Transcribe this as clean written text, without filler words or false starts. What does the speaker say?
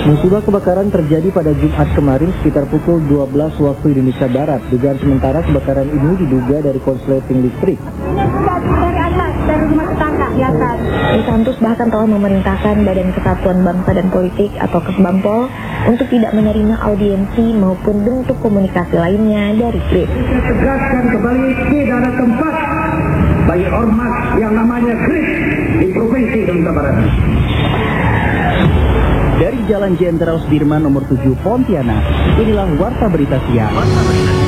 Musibah kebakaran terjadi pada Jumat kemarin sekitar pukul 12 waktu Indonesia Barat. Dugaan sementara kebakaran ini diduga dari konsleting listrik. Dari rumah tetangga di atas. Santus bahkan telah memerintahkan Badan Kesatuan Bangsa dan Politik atau Kesbangpol untuk tidak menerima audiensi maupun bentuk komunikasi lainnya dari KRIP. Tegaskan kembali tidak ada tempat bagi ormas yang namanya KRIP di Provinsi Sumatera Barat. Dari Jalan Jenderal Sudirman nomor 7 Pontianak, inilah Warta Berita Siang.